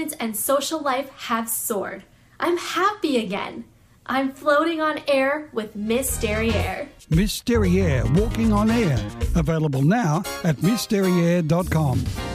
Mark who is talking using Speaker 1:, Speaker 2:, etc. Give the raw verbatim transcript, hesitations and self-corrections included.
Speaker 1: confidence and social life have soared. I'm happy again. I'm floating on air with Miss Derriere.
Speaker 2: Miss Derriere, walking on air. Available now at miss derriere dot com.